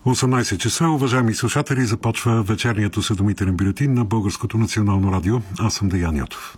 18 часа, уважаеми слушатели, започва вечерният осведомителен бюлетин на Българското национално радио. Аз съм Деян Йотов.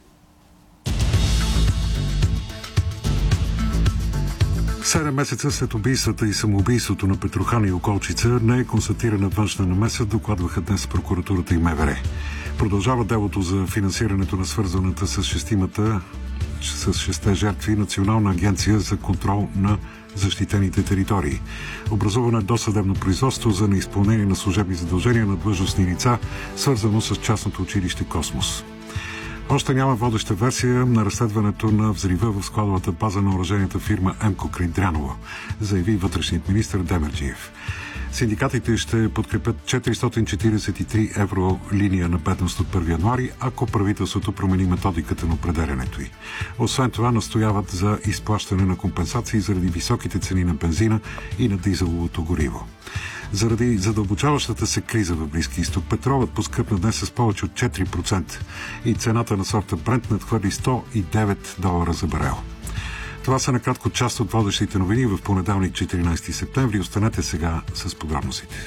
7 месеца след убийствата и самоубийството на Петрохан и Околчица не е констатирана външна намеса, докладваха днес прокуратурата и МВР. Продължава делото за финансирането на свързаната с шесте жертви Национална агенция за контрол на защитените територии. Образувано е досъдебно производство за неизпълнение на служебни задължения на длъжностни лица, свързано с частното училище Космос. Още няма водеща версия на разследването на взрива в складовата база на оръжейната фирма МКО край Дряново, заяви вътрешният министър Демерджиев. Синдикатите ще подкрепят 443 евро линия на бедност от 1 януари, ако правителството промени методиката на определянето й. Освен това, настояват за изплащане на компенсации заради високите цени на бензина и на дизеловото гориво. Заради задълбочаващата се криза в Близки изток, петролът поскъпна днес с повече от 4% и цената на сорта Брент надхвърли $109 за барел. Това са накратко част от водещите новини в понеделник, 14 септември. Останете сега с подробностите.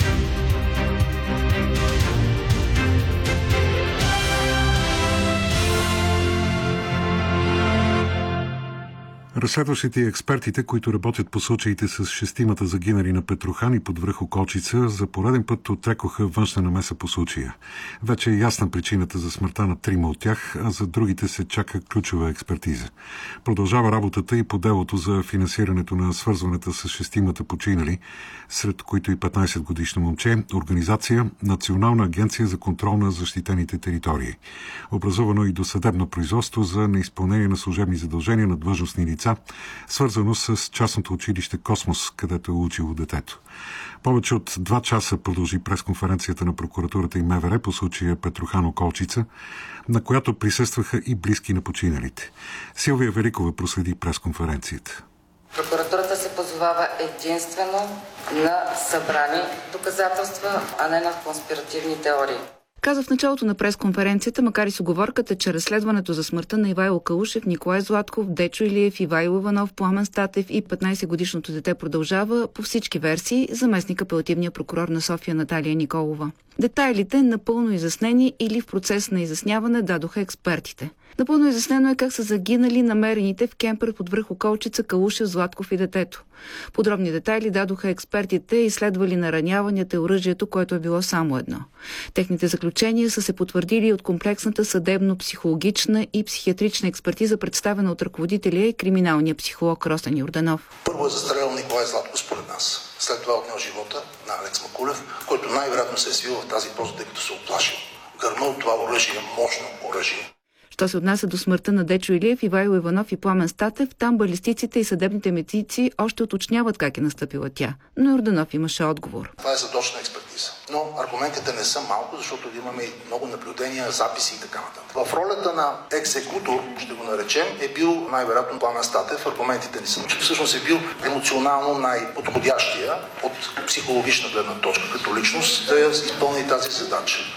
Разследващите и експертите, които работят по случаите с шестимата загинали на Петрохан и под връх Околчица, за пореден път отрекоха външна намеса по случая. Вече е ясна причината за смъртта на 3 от тях, а за другите се чака ключова експертиза. Продължава работата и по делото за финансирането на свързването с шестимата починали, сред които и 15-годишно момче, организация Национална агенция за контрол на защитените територии. Образувано и досъдебно производство за неизпълнение на служебни задължения на длъжностни лица, свързано с частното училище Космос, където е учило детето. Повече от 2 часа продължи пресконференцията на прокуратурата и МВР по случая Петрохан Околчица, на която присъстваха и близки на починалите. Силвия Великова проследи пресконференцията. Прокуратурата се позовава единствено на събрани доказателства, а не на конспиративни теории. Каза в началото на пресконференцията, макар и с уговорката, че разследването за смъртта на Ивайло Калушев, Николай Златков, Дечо Илиев, Ивайло Иванов, Пламен Статев и 15-годишното дете продължава по всички версии, заместник апелативния прокурор на София Наталия Николова. Детайлите, напълно изяснени или в процес на изясняване, дадоха експертите. Напълно изяснено е как са загинали намерените в кемпер под връх Околчица Калушев, Златков и детето. Подробни детайли дадоха експертите, изследвали нараняванията и оръжието, което е било само едно. Техните заключения са се потвърдили от комплексната съдебно-психологична и психиатрична експертиза, представена от ръководителя и криминалния психолог Росен Йорданов. Първо е застрелял Николай Златков според нас. След това отнел живота на Алекс Макулев, който най-вероятно се е свил в тази поза, тъй като се оплашил. Гърма от това оръжие, мощно оръжие. Що се отнася до смъртта на Дечо Илиев, Ивайло Иванов и Пламен Статев, там балистиците и съдебните медици още уточняват как е настъпила тя. Но Йорданов имаше отговор. Това е задочна експертиза. Но аргументите не са малко, защото имаме и много наблюдения, записи и така нататък. В ролята на екзекутор, ще го наречем, е бил най-вероятно Пламен Статев. Аргументите ни са, че всъщност е бил емоционално най-подходящия от психологична гледна точка като личност да изпълни тази задача.